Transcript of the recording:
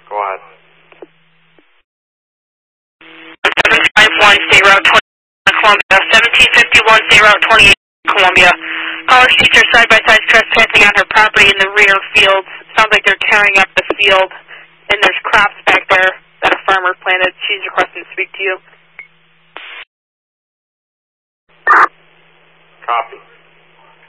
Go ahead. 751 State Route 20, Columbia. 1751 State Route 28, Columbia. Caller sees her side-by-side trespassing on her property in the rear field. Sounds like they're tearing up the field, and there's crops back there that a farmer planted. She's requesting to speak to you. Copy.